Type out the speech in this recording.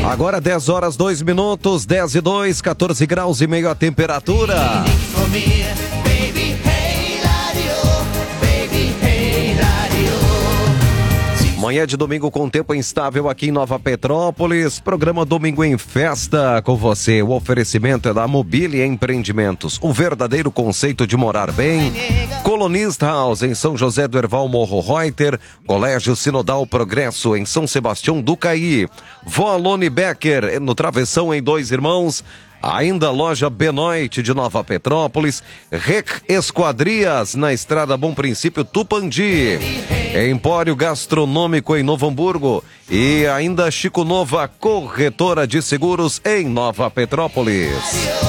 Agora 10 horas 2 minutos, 10 e 2, 14 graus e meio a temperatura. Manhã de domingo com tempo instável aqui em Nova Petrópolis. Programa Domingo em Festa com você. O oferecimento é da Mobília Empreendimentos. Um verdadeiro conceito de morar bem. Colonista House em São José do Herval Morro Reuter. Colégio Sinodal Progresso em São Sebastião do Caí. Vó Alone Becker no Travessão em Dois Irmãos. Ainda loja Benoit de Nova Petrópolis, Rec Esquadrias na Estrada Bom Princípio Tupandi, Empório Gastronômico em Novo Hamburgo e ainda Chico Nova Corretora de Seguros em Nova Petrópolis.